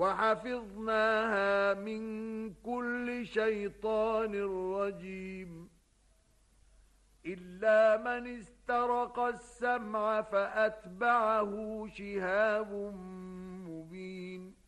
وحفظناها من كل شيطان رجيم إلا من استرق السمع فأتبعه شهاب مبين